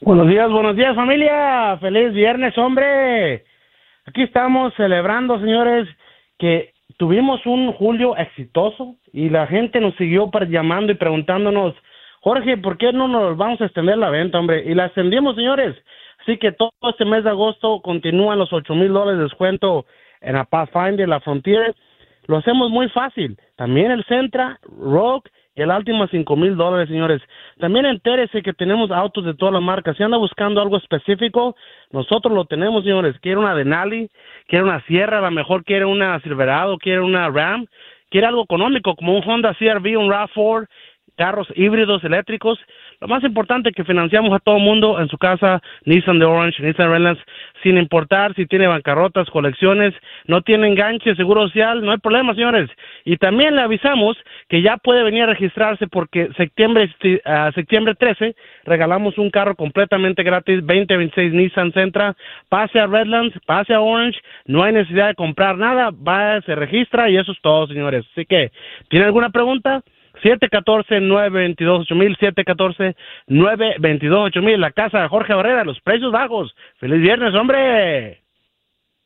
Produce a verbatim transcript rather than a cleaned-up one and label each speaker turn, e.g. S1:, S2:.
S1: Buenos días, buenos días familia, feliz viernes hombre. Aquí estamos celebrando señores que tuvimos un julio exitoso y la gente nos siguió par- llamando y preguntándonos, Jorge, ¿por qué no nos vamos a extender la venta hombre? Y la extendimos señores, así que todo este mes de agosto continúan los ocho mil dólares de descuento en la Pathfinder, la Frontier. Lo hacemos muy fácil, también el Sentra, Rogue y el Altima cinco mil dólares, señores. También entérese que tenemos autos de todas las marcas. Si anda buscando algo específico, nosotros lo tenemos, señores. Quiere una Denali, quiere una Sierra, a lo mejor quiere una Silverado, quiere una Ram, quiere algo económico como un Honda C R V, un RAV cuatro, carros híbridos eléctricos. Lo más importante es que financiamos a todo el mundo en su casa, Nissan de Orange, Nissan Redlands, sin importar si tiene bancarrotas, colecciones, no tiene enganche, seguro social, no hay problema, señores. Y también le avisamos que ya puede venir a registrarse porque septiembre, uh, septiembre trece regalamos un carro completamente gratis, veinte veintiséis Nissan Sentra. Pase a Redlands, pase a Orange, no hay necesidad de comprar nada, va, se registra y eso es todo, señores. Así que, ¿tiene alguna pregunta? siete uno cuatro, nueve dos dos, ocho mil, siete uno cuatro, nueve dos dos, ocho mil, la casa de Jorge Barrera, los precios bajos. ¡Feliz viernes, hombre!